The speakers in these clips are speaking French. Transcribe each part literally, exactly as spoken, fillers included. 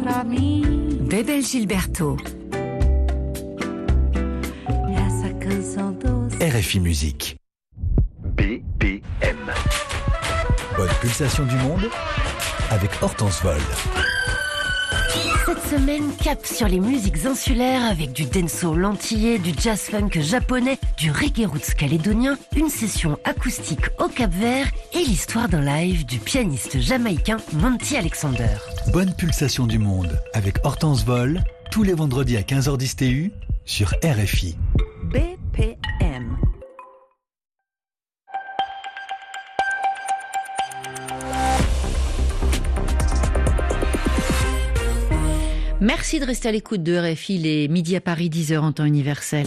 Bebel Gilberto. R F I Musique. B P M. Bonne pulsation du monde avec Hortense Vol. Cette semaine, cap sur les musiques insulaires avec du dancehall antillais, du jazz funk japonais, du reggae roots calédonien, une session acoustique au Cap-Vert et l'histoire d'un live du pianiste jamaïcain Monty Alexander. Bonne pulsation du monde avec Hortense Vol, tous les vendredis à quinze heures dix T U sur R F I. B P M. Merci de rester à l'écoute de R F I, les midi à Paris, dix heures en temps universel.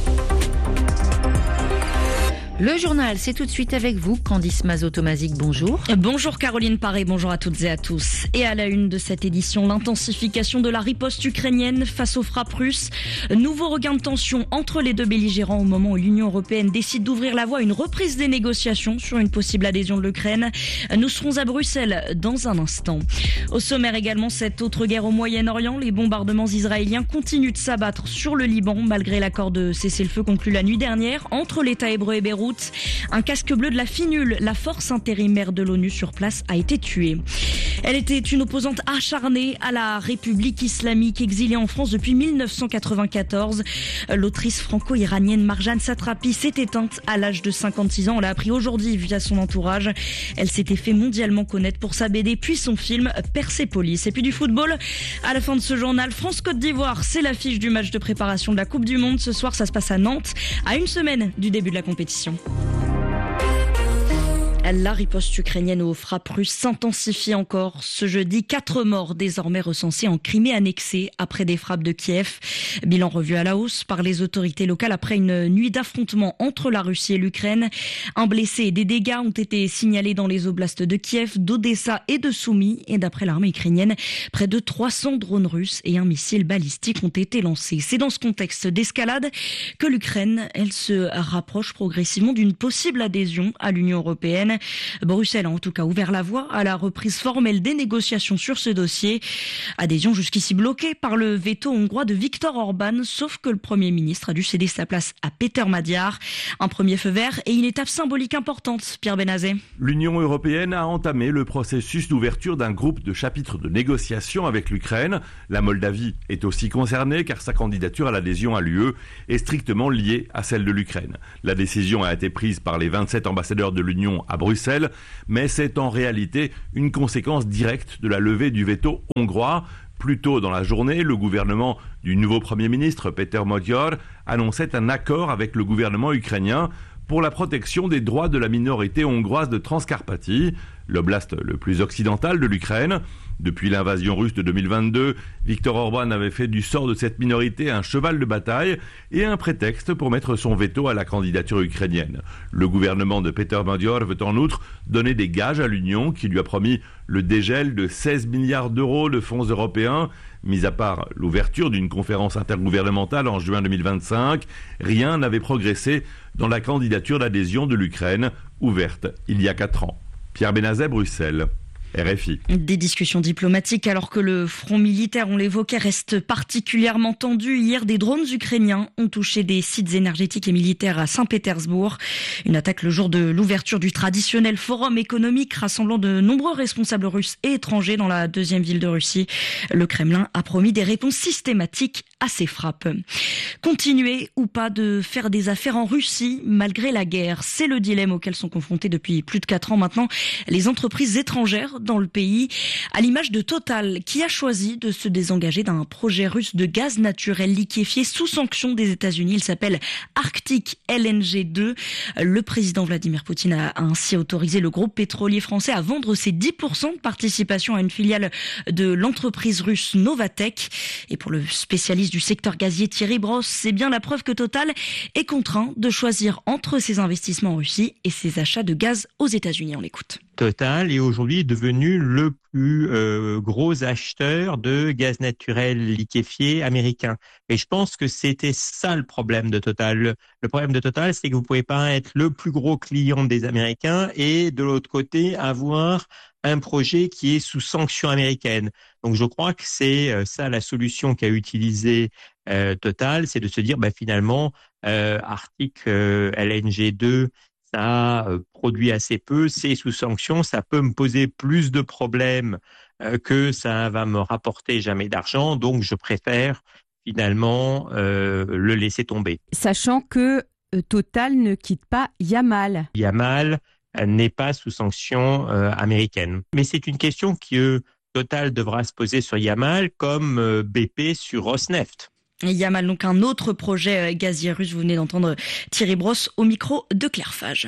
Le journal, c'est tout de suite avec vous, Candice Mazo-Tomazic, bonjour. Bonjour Caroline Paré, bonjour à toutes et à tous. Et à la une de cette édition, l'intensification de la riposte ukrainienne face aux frappes russes. Nouveau regain de tension entre les deux belligérants au moment où l'Union européenne décide d'ouvrir la voie à une reprise des négociations sur une possible adhésion de l'Ukraine. Nous serons à Bruxelles dans un instant. Au sommaire également, cette autre guerre au Moyen-Orient. Les bombardements israéliens continuent de s'abattre sur le Liban malgré l'accord de cessez-le-feu conclu la nuit dernière entre l'État hébreu et Beyrouth. Un casque bleu de la FINUL, la force intérimaire de l'ONU sur place, a été tué. Elle était une opposante acharnée à la République islamique, exilée en France depuis mille neuf cent quatre-vingt-quatorze. L'autrice franco-iranienne Marjane Satrapi s'est éteinte à l'âge de cinquante-six ans. On l'a appris aujourd'hui via son entourage. Elle s'était fait mondialement connaître pour sa B D puis son film Persépolis. Et puis du football, à la fin de ce journal, France-Côte d'Ivoire, c'est l'affiche du match de préparation de la Coupe du Monde. Ce soir, ça se passe à Nantes, à une semaine du début de la compétition. La riposte ukrainienne aux frappes russes s'intensifie encore. Ce jeudi, quatre morts désormais recensés en Crimée annexée après des frappes de Kiev. Bilan revu à la hausse par les autorités locales après une nuit d'affrontements entre la Russie et l'Ukraine. Un blessé et des dégâts ont été signalés dans les oblasts de Kiev, d'Odessa et de Soumy. Et d'après l'armée ukrainienne, près de trois cents drones russes et un missile balistique ont été lancés. C'est dans ce contexte d'escalade que l'Ukraine, elle se rapproche progressivement d'une possible adhésion à l'Union européenne. Bruxelles a en tout cas ouvert la voie à la reprise formelle des négociations sur ce dossier. Adhésion jusqu'ici bloquée par le veto hongrois de Viktor Orban, sauf que le Premier ministre a dû céder sa place à Péter Magyar. Un premier feu vert et une étape symbolique importante, Pierre Benazet. L'Union européenne a entamé le processus d'ouverture d'un groupe de chapitres de négociation avec l'Ukraine. La Moldavie est aussi concernée car sa candidature à l'adhésion à l'U E est strictement liée à celle de l'Ukraine. La décision a été prise par les vingt-sept ambassadeurs de l'Union à Bruxelles, mais c'est en réalité une conséquence directe de la levée du veto hongrois. Plus tôt dans la journée, le gouvernement du nouveau Premier ministre, Péter Magyar, annonçait un accord avec le gouvernement ukrainien pour la protection des droits de la minorité hongroise de Transcarpathie, l'oblast le plus occidental de l'Ukraine. Depuis l'invasion russe de deux mille vingt-deux, Viktor Orban avait fait du sort de cette minorité un cheval de bataille et un prétexte pour mettre son veto à la candidature ukrainienne. Le gouvernement de Péter Magyar veut en outre donner des gages à l'Union qui lui a promis le dégel de seize milliards d'euros de fonds européens. Mis à part l'ouverture d'une conférence intergouvernementale en juin deux mille vingt-cinq, rien n'avait progressé dans la candidature d'adhésion de l'Ukraine, ouverte il y a quatre ans. Pierre Benazet, Bruxelles. R F I. Des discussions diplomatiques alors que le front militaire, on l'évoquait, reste particulièrement tendu. Hier, des drones ukrainiens ont touché des sites énergétiques et militaires à Saint-Pétersbourg. Une attaque le jour de l'ouverture du traditionnel forum économique rassemblant de nombreux responsables russes et étrangers dans la deuxième ville de Russie. Le Kremlin a promis des réponses systématiques à ces frappes. Continuer ou pas de faire des affaires en Russie malgré la guerre, c'est le dilemme auquel sont confrontées depuis plus de quatre ans maintenant les entreprises étrangères dans le pays, à l'image de Total, qui a choisi de se désengager d'un projet russe de gaz naturel liquéfié sous sanction des États-Unis. Il s'appelle Arctic L N G deux. Le président Vladimir Poutine a ainsi autorisé le groupe pétrolier français à vendre ses dix pour cent de participation à une filiale de l'entreprise russe Novatek. Et pour le spécialiste du secteur gazier Thierry Brosse, c'est bien la preuve que Total est contraint de choisir entre ses investissements en Russie et ses achats de gaz aux États-Unis. On l'écoute. Total est aujourd'hui devenu devenu le plus euh, gros acheteur de gaz naturel liquéfié américain. Et je pense que c'était ça le problème de Total. Le, le problème de Total, c'est que vous pouvez pas être le plus gros client des Américains et de l'autre côté avoir un projet qui est sous sanction américaine. Donc je crois que c'est ça la solution qu'a utilisée euh, Total, c'est de se dire bah, finalement euh, Arctic euh, L N G deux, ça euh, produit assez peu, c'est sous sanction, ça peut me poser plus de problèmes euh, que ça va me rapporter jamais d'argent, donc je préfère finalement euh, le laisser tomber. Sachant que euh, Total ne quitte pas Yamal. Yamal n'est pas sous sanction euh, américaine. Mais c'est une question que euh, Total devra se poser sur Yamal comme euh, B P sur Rosneft. Et Yamal, donc un autre projet gazier russe. Vous venez d'entendre Thierry Brosse au micro de Claire Fage.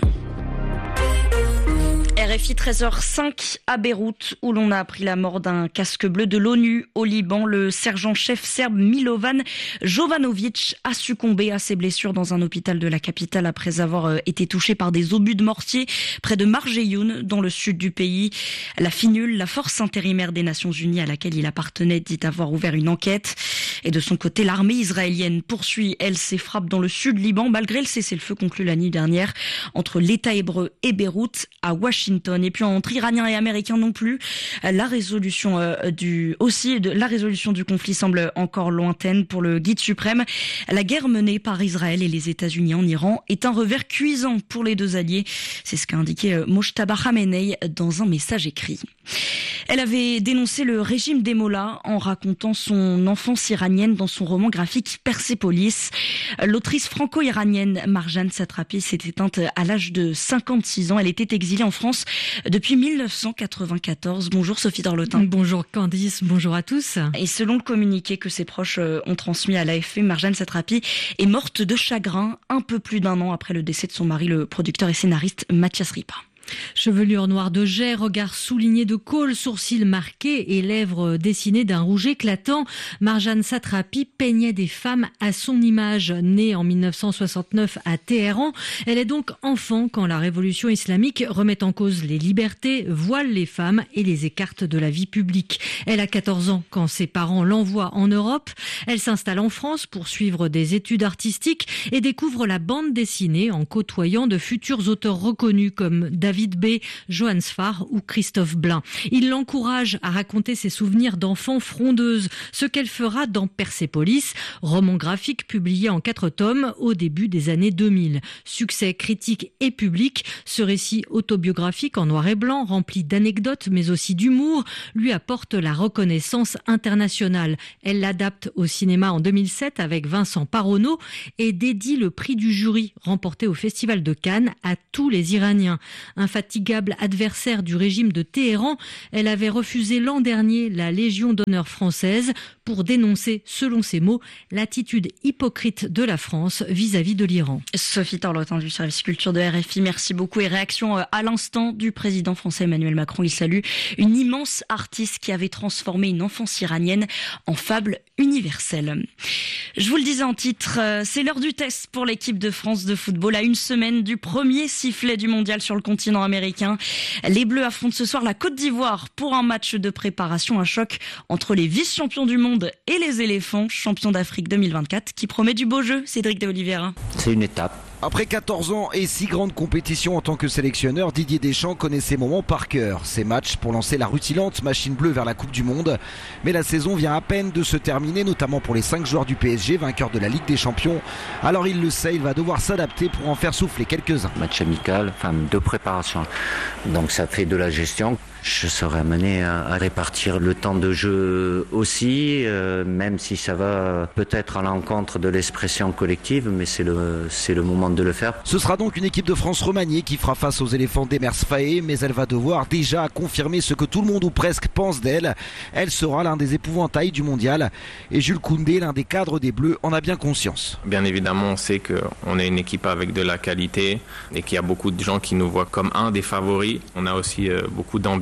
R F I treize heures cinq à Beyrouth, où l'on a appris la mort d'un casque bleu de l'ONU au Liban. Le sergent-chef serbe Milovan Jovanovic a succombé à ses blessures dans un hôpital de la capitale après avoir été touché par des obus de mortier près de Marjeyoun, dans le sud du pays. La FINUL, la force intérimaire des Nations Unies à laquelle il appartenait, dit avoir ouvert une enquête. Et de son côté, l'armée israélienne poursuit, elle, ses frappes dans le sud Liban, malgré le cessez-le-feu conclu la nuit dernière entre l'État hébreu et Beyrouth à Washington. Et puis entre Iraniens et Américains non plus, la résolution euh, du aussi de la résolution du conflit semble encore lointaine pour le guide suprême. La guerre menée par Israël et les États-Unis en Iran est un revers cuisant pour les deux alliés. C'est ce qu'a indiqué euh, Mojtaba Khamenei dans un message écrit. Elle avait dénoncé le régime des mollahs en racontant son enfance iranienne dans son roman graphique Persépolis. L'autrice franco-iranienne Marjane Satrapi s'est éteinte à l'âge de cinquante-six ans. Elle était exilée en France depuis mille neuf cent quatre-vingt-quatorze. Bonjour Sophie Dorlotin. Bonjour Candice, bonjour à tous. Et selon le communiqué que ses proches ont transmis à l'A F P, Marjane Satrapi est morte de chagrin un peu plus d'un an après le décès de son mari, le producteur et scénariste Mathias Ripa. Chevelure noire de jais, regard souligné de colle, sourcils marqués et lèvres dessinées d'un rouge éclatant, Marjane Satrapi peignait des femmes à son image. Née en mille neuf cent soixante-neuf à Téhéran, elle est donc enfant quand la révolution islamique remet en cause les libertés, voile les femmes et les écarte de la vie publique. Elle a quatorze ans quand ses parents l'envoient en Europe. Elle s'installe en France pour suivre des études artistiques et découvre la bande dessinée en côtoyant de futurs auteurs reconnus comme David B, Johannes Farr ou Christophe Blain. Il l'encourage à raconter ses souvenirs d'enfant frondeuse, ce qu'elle fera dans Persépolis, roman graphique publié en quatre tomes au début des années deux mille. Succès critique et public, ce récit autobiographique en noir et blanc, rempli d'anecdotes mais aussi d'humour, lui apporte la reconnaissance internationale. Elle l'adapte au cinéma en deux mille sept avec Vincent Paronneau et dédie le prix du jury remporté au Festival de Cannes à tous les Iraniens. Infatigable adversaire du régime de Téhéran, elle avait refusé l'an dernier la Légion d'honneur française pour dénoncer, selon ses mots, l'attitude hypocrite de la France vis-à-vis de l'Iran. Sophie Torlotin du service culture de R F I, merci beaucoup. Et réaction à l'instant du président français Emmanuel Macron. Il salue une immense artiste qui avait transformé une enfance iranienne en fable universelle. Je vous le disais en titre, c'est l'heure du test pour l'équipe de France de football. À une semaine du premier sifflet du mondial sur le continent américain, les Bleus affrontent ce soir la Côte d'Ivoire pour un match de préparation, un choc entre les vice-champions du monde et les éléphants, champions d'Afrique deux mille vingt-quatre, qui promet du beau jeu. Cédric de Oliveira. C'est une étape. Après quatorze ans et six grandes compétitions en tant que sélectionneur, Didier Deschamps connaît ces moments par cœur. Ces matchs pour lancer la rutilante machine bleue vers la Coupe du Monde. Mais la saison vient à peine de se terminer, notamment pour les cinq joueurs du P S G, vainqueurs de la Ligue des Champions. Alors il le sait, il va devoir s'adapter pour en faire souffler quelques-uns. Match amical, enfin de préparation. Donc ça fait de la gestion. Je serai amené à répartir le temps de jeu aussi, euh, même si ça va peut-être à l'encontre de l'expression collective, mais c'est le, c'est le moment de le faire. Ce sera donc une équipe de France remaniée qui fera face aux éléphants d'Emers Faé, mais elle va devoir déjà confirmer ce que tout le monde ou presque pense d'elle. Elle sera l'un des épouvantails du mondial et Jules Koundé, l'un des cadres des Bleus, en a bien conscience. Bien évidemment, on sait qu'on est une équipe avec de la qualité et qu'il y a beaucoup de gens qui nous voient comme un des favoris. On a aussi euh, beaucoup d'ambition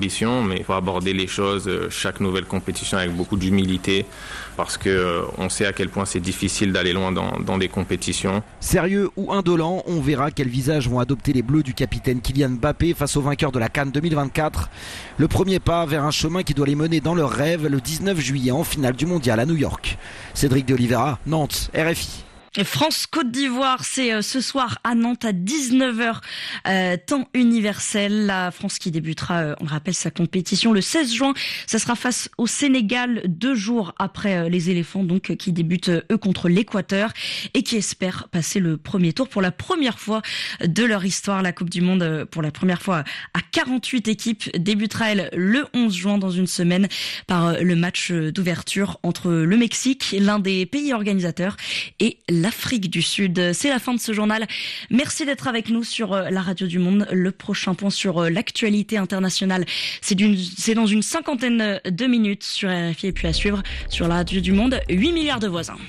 compétition, mais il faut aborder les choses, chaque nouvelle compétition avec beaucoup d'humilité, parce que euh, on sait à quel point c'est difficile d'aller loin dans, dans des compétitions. Sérieux ou indolent, on verra quel visage vont adopter les Bleus du capitaine Kylian Mbappé face aux vainqueurs de la CAN deux mille vingt-quatre. Le premier pas vers un chemin qui doit les mener dans leurs rêves le dix-neuf juillet en finale du mondial à New York. Cédric de Oliveira, Nantes, R F I. France-Côte d'Ivoire, c'est euh, ce soir à Nantes à dix-neuf heures, euh, temps universel. La France qui débutera, euh, on rappelle, sa compétition le seize juin. Ça sera face au Sénégal, deux jours après euh, les éléphants, donc euh, qui débutent euh, eux contre l'Équateur et qui espèrent passer le premier tour pour la première fois de leur histoire. La Coupe du Monde, euh, pour la première fois à quarante-huit équipes, débutera elle le onze juin dans une semaine par euh, le match d'ouverture entre le Mexique, l'un des pays organisateurs, et la l'Afrique du Sud. C'est la fin de ce journal. Merci d'être avec nous sur la Radio du Monde. Le prochain point sur l'actualité internationale, c'est, d'une, c'est dans une cinquantaine de minutes sur R F I et puis à suivre sur la Radio du Monde, huit milliards de voisins.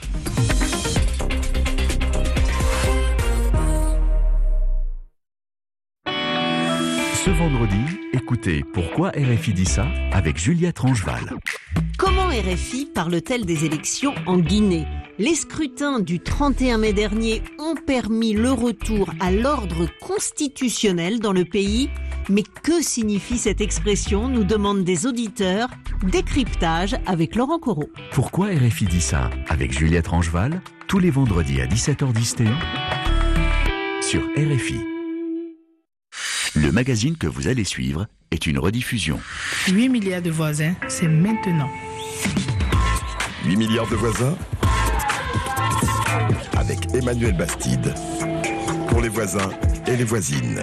Ce vendredi, écoutez Pourquoi R F I dit ça avec Juliette Rangeval. Comment R F I parle-t-elle des élections en Guinée ? Les scrutins du trente et un mai dernier ont permis le retour à l'ordre constitutionnel dans le pays. Mais que signifie cette expression, nous demandent des auditeurs. Décryptage avec Laurent Corot. Pourquoi R F I dit ça avec Juliette Rangeval, tous les vendredis à dix-sept heures dix T U sur R F I. Le magazine que vous allez suivre est une rediffusion. huit milliards de voisins, c'est maintenant. huit milliards de voisins avec Emmanuel Bastide. Pour les voisins et les voisines.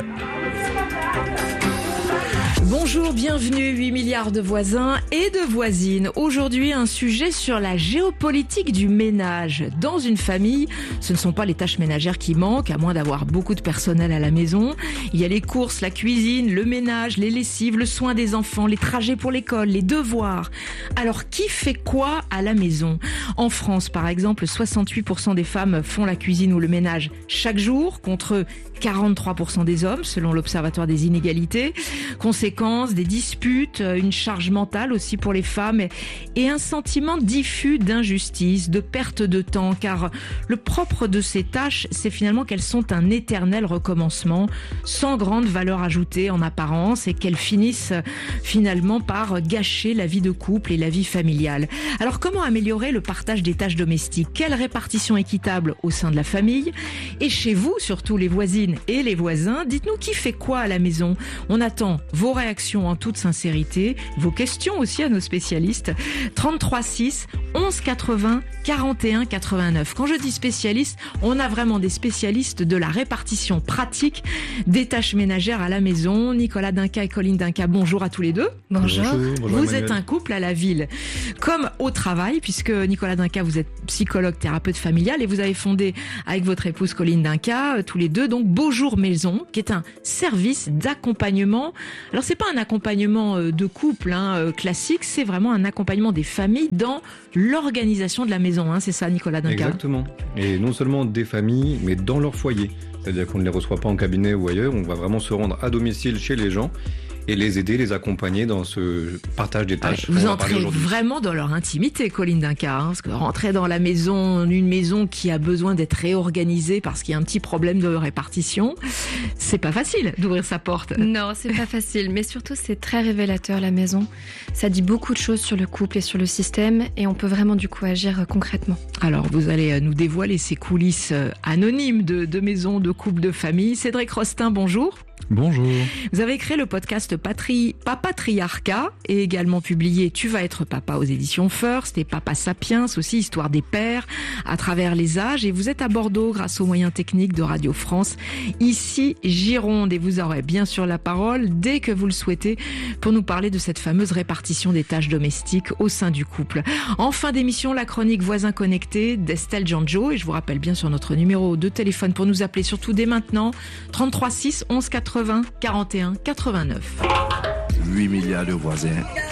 Bonjour, bienvenue, huit milliards de voisins et de voisines. Aujourd'hui, un sujet sur la géopolitique du ménage. Dans une famille, ce ne sont pas les tâches ménagères qui manquent, à moins d'avoir beaucoup de personnel à la maison. Il y a les courses, la cuisine, le ménage, les lessives, le soin des enfants, les trajets pour l'école, les devoirs. Alors, qui fait quoi à la maison ? En France, par exemple, soixante-huit pour cent des femmes font la cuisine ou le ménage chaque jour, contre quarante-trois pour cent des hommes, selon l'Observatoire des inégalités. Conséquence, des disputes, une charge mentale aussi pour les femmes et un sentiment diffus d'injustice, de perte de temps, car le propre de ces tâches, c'est finalement qu'elles sont un éternel recommencement, sans grande valeur ajoutée en apparence, et qu'elles finissent finalement par gâcher la vie de couple et la vie familiale. Alors comment améliorer le partage des tâches domestiques ? Quelle répartition équitable au sein de la famille ? Et chez vous, surtout les voisines et les voisins, dites-nous qui fait quoi à la maison ? On attend vos réactions en toute sincérité, vos questions aussi à nos spécialistes. trente-trois six, onze quatre-vingts, quarante et un quatre-vingt-neuf. Quand je dis spécialistes, on a vraiment des spécialistes de la répartition pratique des tâches ménagères à la maison. Nicolas Dinca et Colline Dinca, bonjour à tous les deux. Bonjour. Bonjour, bonjour vous Emmanuel. êtes un couple à la ville, comme au travail, puisque Nicolas Dinca, vous êtes psychologue, thérapeute familial, et vous avez fondé avec votre épouse Colline Dinca, tous les deux, donc Beaujour Maison, qui est un service d'accompagnement. Alors c'est pas un accompagnement de couple hein, classique, c'est vraiment un accompagnement des familles dans l'organisation de la maison, hein, c'est ça Nicolas Dinca ? Exactement, et non seulement des familles, mais dans leur foyer. C'est-à-dire qu'on ne les reçoit pas en cabinet ou ailleurs, on va vraiment se rendre à domicile chez les gens et les aider, les accompagner dans ce partage des tâches. Ouais, vous entrez vraiment dans leur intimité, Colline Dinca, hein, parce que rentrer dans la maison, une maison qui a besoin d'être réorganisée parce qu'il y a un petit problème de répartition, c'est pas facile d'ouvrir sa porte. Non, c'est pas facile, mais surtout c'est très révélateur la maison. Ça dit beaucoup de choses sur le couple et sur le système, et on peut vraiment du coup agir concrètement. Alors vous allez nous dévoiler ces coulisses anonymes de, de maisons, de couples, de familles. Cédric Rostin, bonjour. Bonjour. Vous avez créé le podcast Patri... Papatriarcat et également publié Tu vas être papa aux éditions First et Papa Sapiens aussi, histoire des pères à travers les âges. Et vous êtes à Bordeaux grâce aux moyens techniques de Radio France, ici Gironde. Et vous aurez bien sûr la parole dès que vous le souhaitez pour nous parler de cette fameuse répartition des tâches domestiques au sein du couple. En fin d'émission, la chronique Voisins connectés d'Estelle Giangio. Et je vous rappelle bien sur notre numéro de téléphone pour nous appeler surtout dès maintenant, trente-trois six, onze quatre-vingts, quarante et un quatre-vingt-neuf. huit milliards de voisins.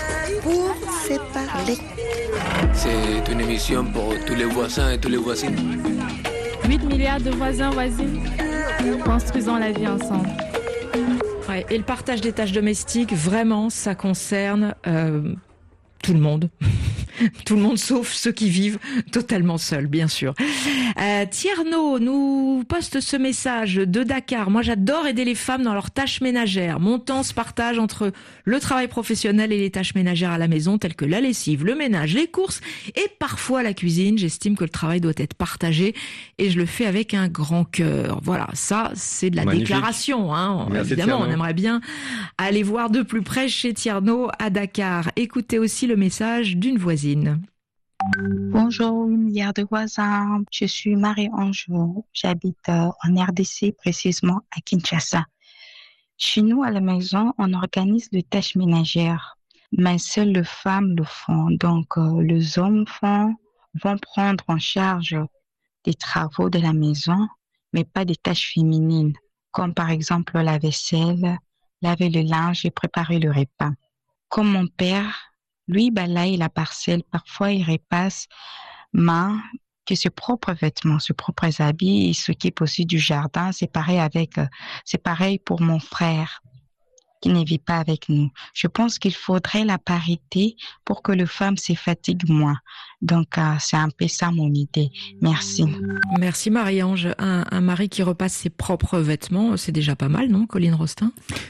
Pour se parler. C'est une émission pour tous les voisins et tous les voisines. huit milliards de voisins, voisines. Construisons la vie ensemble. Ouais, et le partage des tâches domestiques, vraiment, ça concerne euh, tout le monde. Tout le monde sauf ceux qui vivent totalement seuls, bien sûr. Euh, Tierno nous poste ce message de Dakar. Moi, j'adore aider les femmes dans leurs tâches ménagères. Mon temps se partage entre le travail professionnel et les tâches ménagères à la maison, telles que la lessive, le ménage, les courses et parfois la cuisine. J'estime que le travail doit être partagé et je le fais avec un grand cœur. Voilà, ça, c'est de la Magnifique. déclaration. Hein. Merci, Évidemment, Tierno. on aimerait bien aller voir de plus près chez Tierno à Dakar. Écoutez aussi le message d'une voisine. Bonjour, milliards de voisins. Je suis Marie-Ange. J'habite euh, en R D C, précisément à Kinshasa. Chez nous, à la maison, on organise les tâches ménagères, mais seules les femmes le font. Donc, euh, les hommes font, vont prendre en charge des travaux de la maison, mais pas des tâches féminines, comme par exemple la vaisselle, laver le linge et préparer le repas. Comme mon père, lui balaye la parcelle, parfois il repasse main que ses propres vêtements, ses propres habits, il s'occupe aussi du jardin. C'est pareil avec, c'est pareil pour mon frère qui ne vit pas avec nous. Je pense qu'il faudrait la parité pour que les femmes se fatiguent moins. Donc euh, c'est un peu ça mon idée. Merci. Merci Marie-Ange. Un, un mari qui repasse ses propres vêtements, c'est déjà pas mal, non, Colline Rostin ?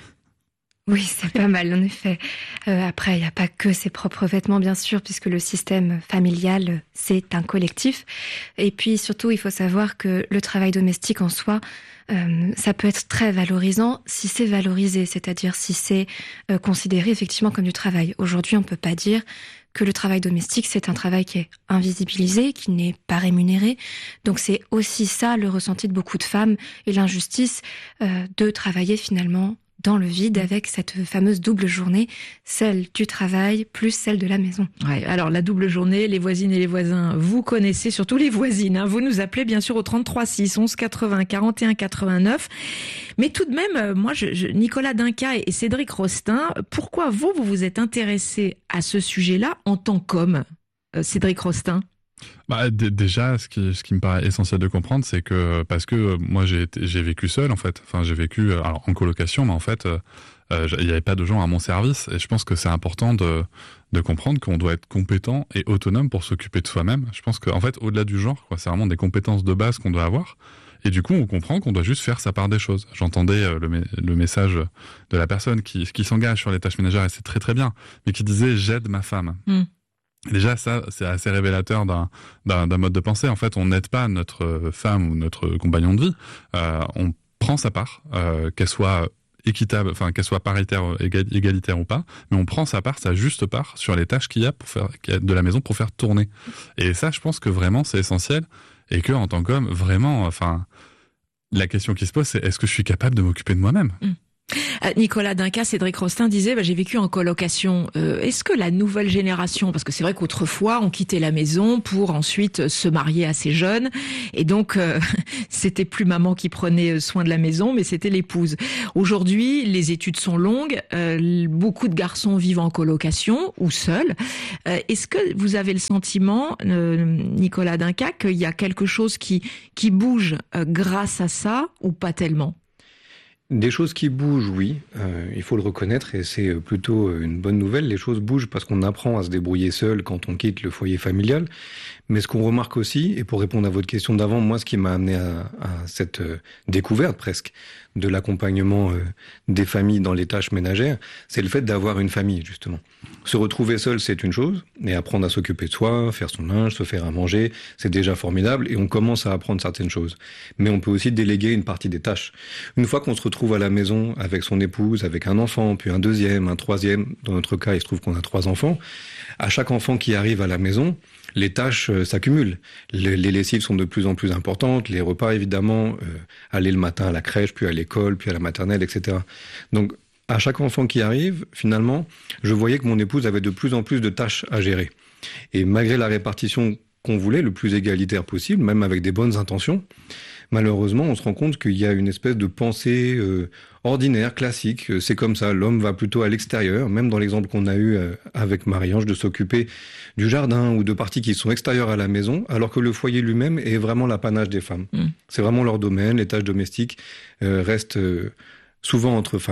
Oui, c'est pas mal, en effet. Euh, après, il n'y a pas que ses propres vêtements, bien sûr, puisque le système familial, c'est un collectif. Et puis, surtout, il faut savoir que le travail domestique en soi, euh, ça peut être très valorisant si c'est valorisé, c'est-à-dire si c'est euh, considéré effectivement comme du travail. Aujourd'hui, on ne peut pas dire que le travail domestique, c'est un travail qui est invisibilisé, qui n'est pas rémunéré. Donc c'est aussi ça le ressenti de beaucoup de femmes et l'injustice euh, de travailler finalement dans le vide avec cette fameuse double journée, celle du travail plus celle de la maison. Ouais, alors la double journée, les voisines et les voisins, vous connaissez, surtout les voisines. Hein, vous nous appelez bien sûr au trente-trois six onze quatre-vingts quarante et un quatre-vingt-neuf. Mais tout de même, moi, je, je, Nicolas Dinca et Cédric Rostin, pourquoi vous, vous vous êtes intéressés à ce sujet-là en tant qu'homme, euh, Cédric Rostin ? Bah, d- déjà, ce qui, ce qui me paraît essentiel de comprendre, c'est que parce que euh, moi j'ai, été, j'ai vécu seul en fait. Enfin, j'ai vécu euh, alors, en colocation, mais en fait, euh, euh, il n'y avait pas de gens à mon service. Et je pense que c'est important de, de comprendre qu'on doit être compétent et autonome pour s'occuper de soi-même. Je pense qu'en fait, au-delà du genre, quoi, c'est vraiment des compétences de base qu'on doit avoir. Et du coup, on comprend qu'on doit juste faire sa part des choses. J'entendais euh, le, me- le message de la personne qui, qui s'engage sur les tâches ménagères, et c'est très très bien, mais qui disait « j'aide ma femme Mm. ». Déjà, ça, c'est assez révélateur d'un, d'un, d'un mode de pensée. En fait, on n'aide pas notre femme ou notre compagnon de vie. Euh, on prend sa part, euh, qu'elle soit équitable, enfin qu'elle soit paritaire, égal, égalitaire ou pas, mais on prend sa part, sa juste part sur les tâches qu'il y a pour faire qu'il y a de la maison pour faire tourner. Et ça, je pense que vraiment, c'est essentiel. Et que en tant qu'homme, vraiment, enfin, la question qui se pose, c'est est-ce que je suis capable de m'occuper de moi-même ? Mm. Nicolas Dinca, Cédric Rostin disait bah, j'ai vécu en colocation. Euh, est-ce que la nouvelle génération, parce que c'est vrai qu'autrefois on quittait la maison pour ensuite se marier assez jeune, et donc euh, c'était plus maman qui prenait soin de la maison, mais c'était l'épouse. Aujourd'hui, les études sont longues, euh, beaucoup de garçons vivent en colocation ou seuls. Euh, est-ce que vous avez le sentiment, euh, Nicolas Dinca, qu'il y a quelque chose qui qui bouge euh, grâce à ça ou pas tellement ? Des choses qui bougent, oui, euh, il faut le reconnaître, et c'est plutôt une bonne nouvelle. Les choses bougent parce qu'on apprend à se débrouiller seul quand on quitte le foyer familial. Mais ce qu'on remarque aussi, et pour répondre à votre question d'avant, moi, ce qui m'a amené à, à cette euh, découverte presque de l'accompagnement euh, des familles dans les tâches ménagères, c'est le fait d'avoir une famille, justement. Se retrouver seul, c'est une chose, et apprendre à s'occuper de soi, faire son linge, se faire à manger, c'est déjà formidable, et on commence à apprendre certaines choses. Mais on peut aussi déléguer une partie des tâches. Une fois qu'on se retrouve à la maison avec son épouse, avec un enfant, puis un deuxième, un troisième, dans notre cas, il se trouve qu'on a trois enfants, à chaque enfant qui arrive à la maison, les tâches euh, s'accumulent. Les, les lessives sont de plus en plus importantes, les repas évidemment, euh, aller le matin à la crèche, puis à l'école, puis à la maternelle, et cetera. Donc, à chaque enfant qui arrive, finalement, je voyais que mon épouse avait de plus en plus de tâches à gérer. Et malgré la répartition qu'on voulait, le plus égalitaire possible, même avec des bonnes intentions, malheureusement, on se rend compte qu'il y a une espèce de pensée euh, ordinaire, classique. C'est comme ça, l'homme va plutôt à l'extérieur, même dans l'exemple qu'on a eu euh, avec Marie-Ange, de s'occuper du jardin ou de parties qui sont extérieures à la maison, alors que le foyer lui-même est vraiment l'apanage des femmes. Mmh. C'est vraiment leur domaine, les tâches domestiques euh, restent euh, souvent entre femmes.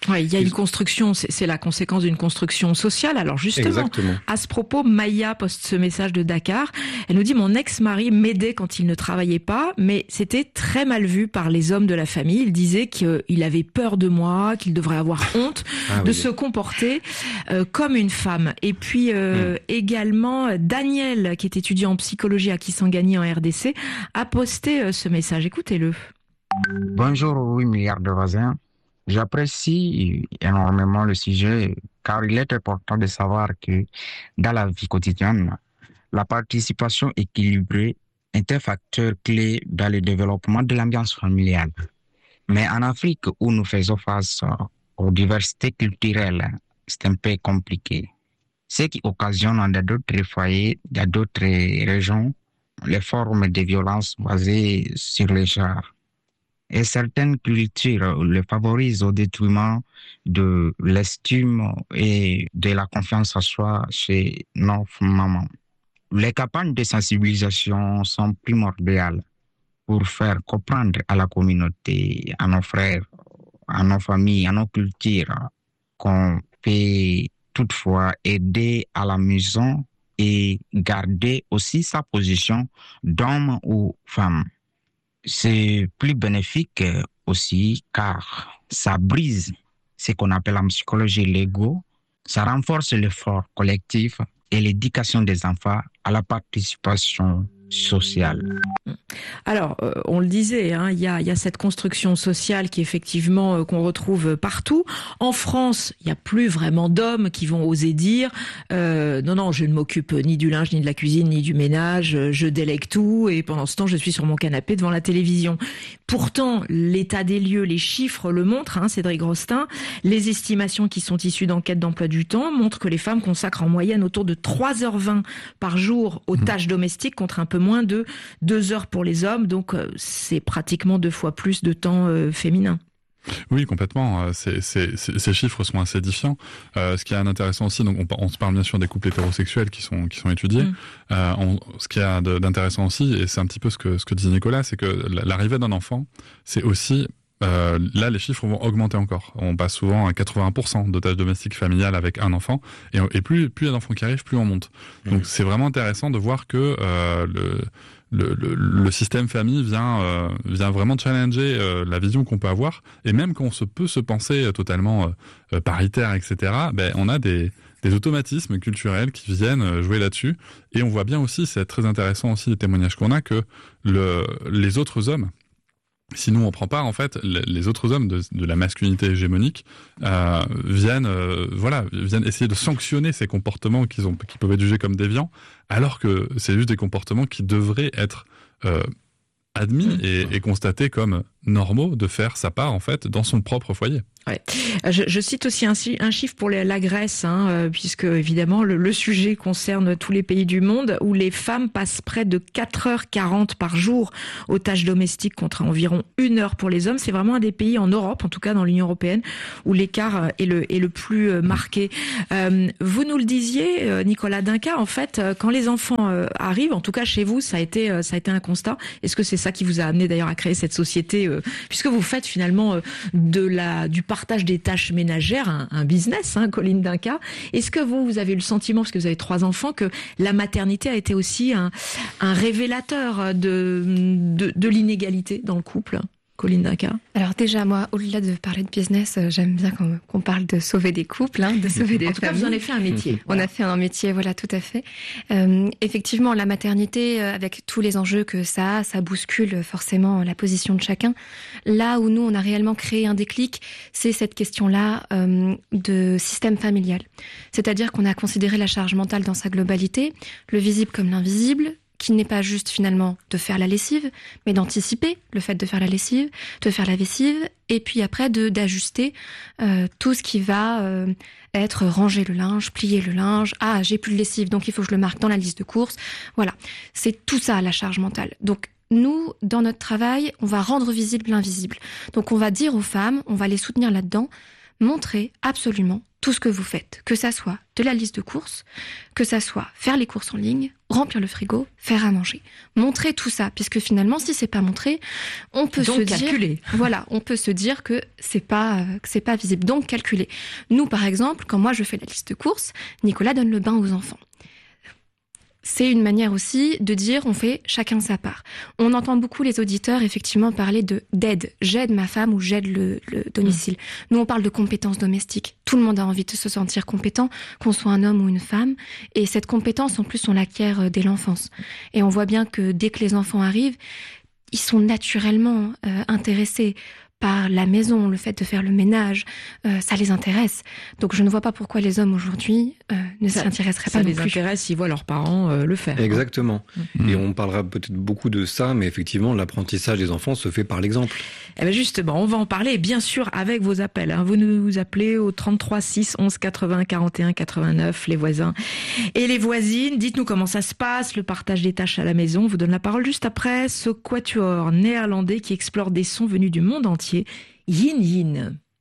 Ouais, il y a une construction, c'est, c'est la conséquence d'une construction sociale. Alors justement, Exactement. à ce propos, Maya poste ce message de Dakar. Elle nous dit « Mon ex-mari m'aidait quand il ne travaillait pas, mais c'était très mal vu par les hommes de la famille. Il disait qu'il avait peur de moi, qu'il devrait avoir honte ah, de oui. se comporter euh, comme une femme. » Et puis euh, mmh. également, Daniel, qui est étudiant en psychologie à Kisangani en R D C, a posté euh, ce message. Écoutez-le. Bonjour, huit milliards de voisins. J'apprécie énormément le sujet car il est important de savoir que dans la vie quotidienne, la participation équilibrée est un facteur clé dans le développement de l'ambiance familiale. Mais en Afrique, où nous faisons face aux diversités culturelles, c'est un peu compliqué. Ce qui occasionne dans d'autres foyers, dans d'autres régions, les formes de violence basées sur les genres. Et certaines cultures le favorisent au détriment de l'estime et de la confiance en soi chez nos mamans. Les campagnes de sensibilisation sont primordiales pour faire comprendre à la communauté, à nos frères, à nos familles, à nos cultures, qu'on peut toutefois aider à la maison et garder aussi sa position d'homme ou femme. C'est plus bénéfique aussi car ça brise ce qu'on appelle en psychologie l'ego, ça renforce l'effort collectif et l'éducation des enfants à la participation sociale. Alors, euh, on le disait, hein, il y a, il y a cette construction sociale qui effectivement euh, qu'on retrouve partout. En France, il n'y a plus vraiment d'hommes qui vont oser dire euh, non, non, je ne m'occupe ni du linge, ni de la cuisine, ni du ménage, je délègue tout et pendant ce temps, je suis sur mon canapé devant la télévision. Pourtant, l'état des lieux, les chiffres le montrent, hein, Cédric Rostin. Les estimations qui sont issues d'enquêtes d'emploi du temps montrent que les femmes consacrent en moyenne autour de trois heures vingt par jour aux tâches domestiques contre un peu moins de deux heures pour les hommes, donc euh, c'est pratiquement deux fois plus de temps euh, féminin. Oui, complètement. C'est, c'est, c'est, ces chiffres sont assez édifiants. Euh, ce qui est intéressant aussi, donc on, on se parle bien sûr des couples hétérosexuels qui sont qui sont étudiés. Mmh. Euh, on, ce qui est d'intéressant aussi, et c'est un petit peu ce que ce que dit Nicolas, c'est que l'arrivée d'un enfant, c'est aussi Euh, là, les chiffres vont augmenter encore. On passe souvent à quatre-vingts pour cent de tâches domestiques familiales avec un enfant, et, et plus plus il y a d'enfants qui arrivent, plus on monte. Donc mmh. c'est vraiment intéressant de voir que euh, le Le, le, le système famille vient euh, vient vraiment challenger euh, la vision qu'on peut avoir, et même quand on se peut se penser totalement euh, paritaire, et cetera. Ben on a des des automatismes culturels qui viennent jouer là-dessus, et on voit bien aussi, c'est très intéressant aussi les témoignages qu'on a, que le les autres hommes, si nous on prend part, en fait, les autres hommes de, de la masculinité hégémonique euh, viennent, euh, voilà, viennent essayer de sanctionner ces comportements qu'ils ont, qui peuvent être jugés comme déviants, alors que c'est juste des comportements qui devraient être euh, admis et, et constatés comme normaux de faire sa part, en fait, dans son propre foyer. Ouais. Je, je cite aussi un, un chiffre pour les, la Grèce, hein, euh, puisque évidemment le, le sujet concerne tous les pays du monde, où les femmes passent près de quatre heures quarante par jour aux tâches domestiques contre environ une heure pour les hommes. C'est vraiment un des pays en Europe, en tout cas dans l'Union européenne, où l'écart est le, est le plus marqué. Euh, vous nous le disiez, Nicolas Dinca, en fait, quand les enfants euh, arrivent, en tout cas chez vous, ça a été, ça a été un constat. Est-ce que c'est ça qui vous a amené d'ailleurs à créer cette société, euh, puisque vous faites finalement euh, de la, du partage des tâches ménagères, un, un business, hein, Colline Dinca. Est-ce que vous, vous avez eu le sentiment, parce que vous avez trois enfants, que la maternité a été aussi un, un révélateur de, de, de l'inégalité dans le couple ? Colline Dinca. Alors déjà, moi, au-delà de parler de business, euh, j'aime bien qu'on, qu'on parle de sauver des couples, hein, de sauver des en tout familles. cas, vous en avez fait un métier. On voilà. a fait un métier, voilà, tout à fait. Euh, effectivement, la maternité, euh, avec tous les enjeux que ça a, ça bouscule forcément la position de chacun. Là où nous, on a réellement créé un déclic, c'est cette question-là euh, de système familial. C'est-à-dire qu'on a considéré la charge mentale dans sa globalité, le visible comme l'invisible, qui n'est pas juste finalement de faire la lessive, mais d'anticiper le fait de faire la lessive, de faire la lessive, et puis après de d'ajuster euh, tout ce qui va euh, être ranger le linge, plier le linge. Ah, j'ai plus de lessive, donc il faut que je le marque dans la liste de courses. Voilà, c'est tout ça la charge mentale. Donc nous, dans notre travail, on va rendre visible l'invisible. Donc on va dire aux femmes, on va les soutenir là-dedans, montrez absolument tout ce que vous faites, que ça soit de la liste de courses, que ça soit faire les courses en ligne, remplir le frigo, faire à manger. Montrez tout ça, puisque finalement, si c'est pas montré, on peut Donc, se calculer. dire, voilà, on peut se dire que c'est pas, que c'est pas visible. Donc, calculer. Nous, par exemple, quand moi je fais la liste de courses, Nicolas donne le bain aux enfants. C'est une manière aussi de dire on fait chacun sa part. On entend beaucoup les auditeurs effectivement parler de d'aide. J'aide ma femme ou j'aide le, le domicile. Mmh. Nous on parle de compétences domestiques. Tout le monde a envie de se sentir compétent, qu'on soit un homme ou une femme. Et cette compétence en plus on l'acquiert dès l'enfance. Et on voit bien que dès que les enfants arrivent, ils sont naturellement euh, intéressés par la maison, le fait de faire le ménage, euh, ça les intéresse. Donc je ne vois pas pourquoi les hommes aujourd'hui euh, ne s'y intéresseraient pas non plus. Ça les intéresse s'ils voient leurs parents euh, le faire. Exactement. Mmh. Et on parlera peut-être beaucoup de ça, mais effectivement, l'apprentissage des enfants se fait par l'exemple. Eh bien justement, on va en parler, bien sûr, avec vos appels. Hein. Vous nous appelez au trente-trois six onze quatre-vingts quarante et un quatre-vingt-neuf, les voisins et les voisines. Dites-nous comment ça se passe, le partage des tâches à la maison. On vous donne la parole juste après ce quatuor néerlandais qui explore des sons venus du monde entier. Yin Yin.